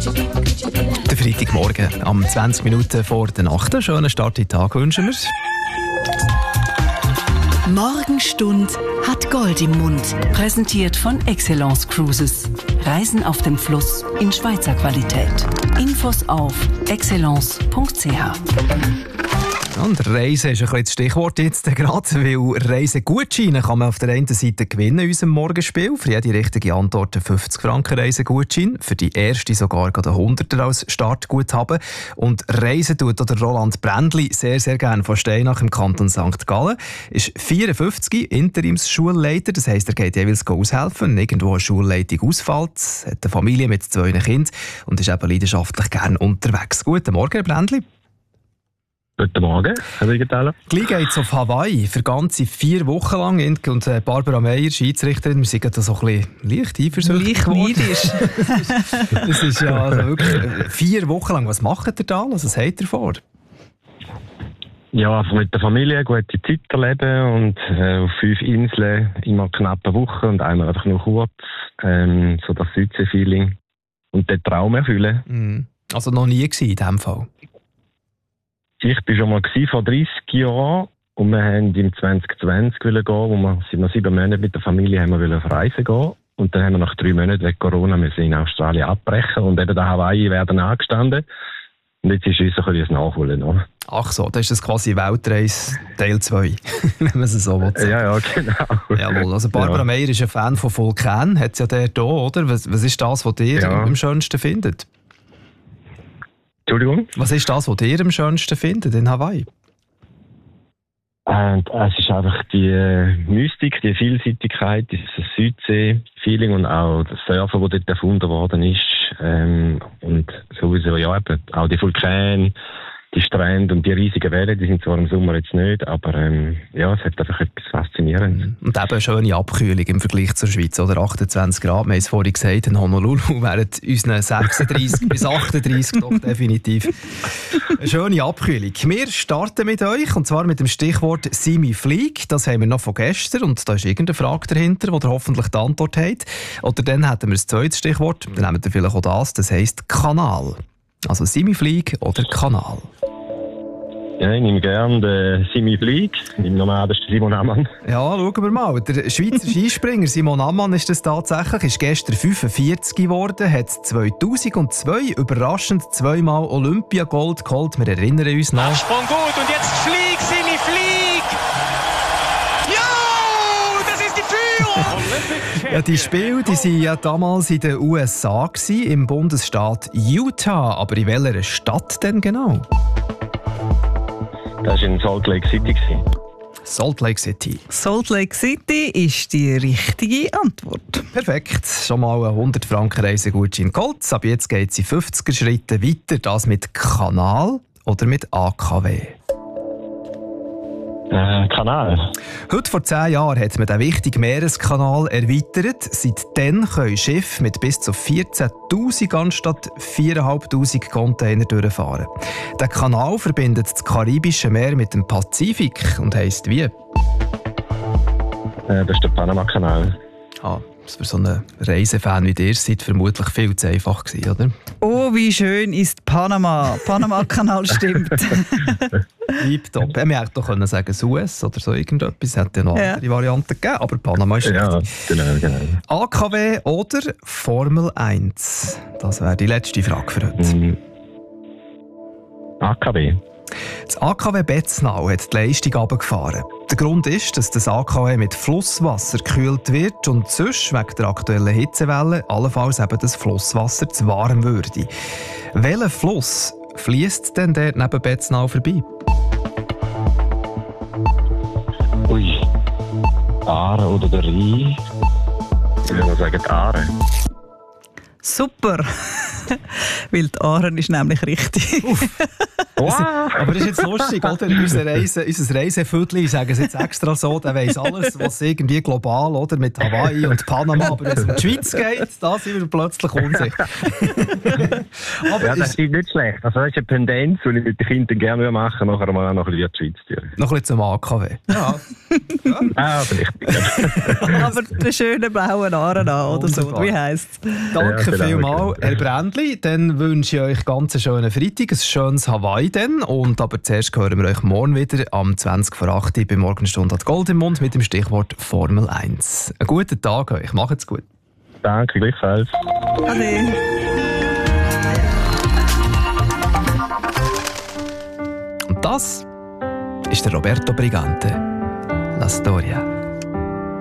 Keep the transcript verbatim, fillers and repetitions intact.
Der Freitagmorgen, am zwanzig Minuten vor der Nacht. Einen schönen Start in den Tag wünschen wir. Morgenstund hat Gold im Mund. Präsentiert von Excellence Cruises. Reisen auf dem Fluss in Schweizer Qualität. Infos auf excellence punkt c h. Und Reisen ist ein bisschen das Stichwort jetzt gerade, weil Reisegutscheine kann man auf der einen Seite gewinnen in unserem Morgenspiel. Für jede richtige Antwort ein fünfzig Franken Reisegutschein. Für die erste sogar gerade Hunderter als Startguthaben. Und Reisen tut der Roland Brändli sehr, sehr gerne von Steinach im Kanton Sankt Gallen. Ist vierundfünfzig, Interimsschulleiter. Das heisst, er geht jeweils aushelfen, wenn irgendwo eine Schulleitung ausfällt. Hat eine Familie mit zwei Kindern und ist eben leidenschaftlich gerne unterwegs. Guten Morgen, Herr Brändli. Guten Morgen, Herr Wiegenthaler. Gleich geht es auf Hawaii für ganze vier Wochen lang. Und Barbara Meyer, Schiedsrichterin, wir sind da so ein bisschen leicht eifersüchtig geworden. Das ist ja also wirklich vier Wochen lang. Was macht ihr da? Was habt ihr vor? Ja, also mit der Familie eine gute Zeit erleben und äh, auf fünf Inseln immer knapp eine Woche und einmal einfach nur kurz. Ähm, so das Südsee-Feeling und den Traum erfüllen. Mhm. Also noch nie gewesen in diesem Fall? Ich war schon mal vor dreißig Jahren und wir wollten im zwanzig zwanzig gehen, wo wir seit noch sieben Monaten mit der Familie haben wir auf Reisen gehen. Und dann haben wir nach drei Monaten wegen Corona müssen in Australien abbrechen und eben der Hawaii werden angestanden. Und jetzt ist uns ein bisschen Nachholen noch. Ach so, das ist das quasi Weltreise Teil zwei, wenn man es so will. Ja, ja, genau. Jawohl, also Barbara ja. Meyer ist ein Fan von Vulkan, hat es ja der hier, oder? Was, was ist das, was ihr ja. am schönsten findet? Entschuldigung? Was ist das, was ihr am schönsten findet in Hawaii? Und es ist einfach die äh, Mystik, die Vielseitigkeit, das Südsee-Feeling und auch das Surfen, das dort erfunden worden ist. Ähm, und sowieso, ja, eben, auch die Vulkane, die Strände und die riesigen Wellen, die sind zwar im Sommer jetzt nicht, aber ähm, ja, es hat einfach etwas Faszinierendes. Und eben eine schöne Abkühlung im Vergleich zur Schweiz, oder? achtundzwanzig Grad, wir haben es vorhin gesagt, in Honolulu während unseren sechsunddreissig bis achtunddreissig doch definitiv eine schöne Abkühlung. Wir starten mit euch, und zwar mit dem Stichwort «Simi Flieg». Das haben wir noch von gestern, und da ist irgendeine Frage dahinter, wo ihr hoffentlich die Antwort habt. Oder dann hätten wir das zweite Stichwort, dann nehmen wir vielleicht auch das, das heisst «Kanal». Also «Simi Flieg» oder «Kanal». Ja, ich nehme gerne den Simi Flieg. Ich nehme nochmal den Simon Ammann. Ja, schauen wir mal. Der Schweizer Skispringer Simon Ammann ist das tatsächlich. Ist gestern fünfundvierzig geworden, hat zweitausendzwei überraschend zweimal Olympiagold geholt. Wir erinnern uns noch. Sprung gut und jetzt Flieg, Simi Flieg! Ja, das ist die Führung! Ja, die Spiele, die waren ja damals in den U S A gewesen, im Bundesstaat Utah. Aber in welcher Stadt denn genau? Das war in Salt Lake City. Salt Lake City. Salt Lake City ist die richtige Antwort. Perfekt. Schon mal ein hundert Franken Reisegutschein geholt. Aber jetzt geht es in fünfziger Schritte weiter. Das mit Kanal oder mit A K W? Äh, Kanal. Heute vor zehn Jahren hat man den wichtigen Meereskanal erweitert. Seitdem können Schiffe mit bis zu vierzehntausend anstatt viertausendfünfhundert Container durchfahren. Der Kanal verbindet das Karibische Meer mit dem Pazifik und heisst wie? Äh, das ist der Panama-Kanal. Ah, das für so einen Reisefan wie ihr seid vermutlich viel zu einfach gewesen, oder? Oh, wie schön ist Panama. Panama-Kanal stimmt. Tipptopp. Wir hätten doch können sagen Suez oder so irgendetwas. Es hätte ja noch ja. andere Varianten gegeben, aber Panama ist ja, richtig. Genau, genau. A K W oder Formel eins? Das wäre die letzte Frage für heute. Mm. A K W. Das A K W Betznau hat die Leistung runtergefahren. Der Grund ist, dass das A K W mit Flusswasser gekühlt wird und sonst wegen der aktuellen Hitzewelle allenfalls eben das Flusswasser zu warm würde. Welcher Fluss fließt denn dort neben Betznau vorbei? Ui, Aare oder der Rhein? Ich würde mal sagen, die Aare. Super! Weil die Aare ist nämlich richtig. Wow. Aber das ist jetzt lustig, oder? Unser, Reise, unser Reiseviertel, ich sage es jetzt extra so, der weiss alles, was irgendwie global, oder? Mit Hawaii und Panama, aber wenn es um die Schweiz geht, da sind wir plötzlich unsicher. Aber ja, das ist nicht schlecht. Also das ist eine Tendenz, die ich mit den Kindern gerne machen würde, nachher mal auch noch ein bisschen die Schweiz tun. Noch ein bisschen zum A K W. Ja. Ja. Ah, vielleicht. Aber den schönen blauen Aare an, oder so, wie heisst es? Danke ja, vielmals, Herr Brändli. Bändli. Dann wünsche ich euch ganz einen schönen Freitag, ein schönes Hawaii dann. Und aber zuerst hören wir euch morgen wieder am zwanzig vor acht bei Morgenstunde hat Gold im Mund mit dem Stichwort Formel eins. Einen guten Tag euch, macht's gut. Danke, gleichfalls. Ade. Und das ist der Roberto Brigante. La Storia.